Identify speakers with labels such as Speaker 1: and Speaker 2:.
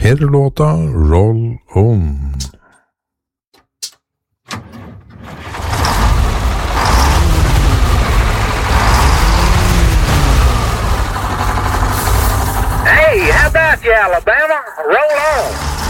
Speaker 1: Her er låta Roll On.
Speaker 2: Hey, how about you, Alabama? Roll on.